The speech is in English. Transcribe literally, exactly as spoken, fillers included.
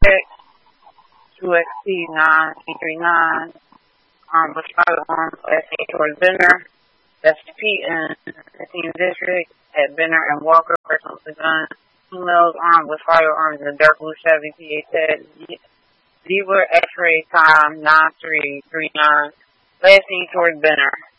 Check, two X T nine eight three nine, armed with firearms, last seen towards Benner. That's P in fifteenth District at Benner and Walker, person with a gun. Two males armed with firearms in a dark blue Chevy P A said Zebra X-ray time nine three three nine. Last seen towards Benner.